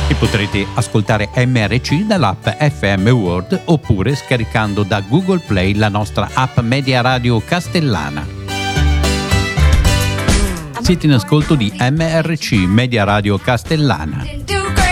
E potrete ascoltare MRC dall'app FM World oppure scaricando da Google Play la nostra app Media Radio Castellana. Siete in ascolto di MRC Media Radio Castellana.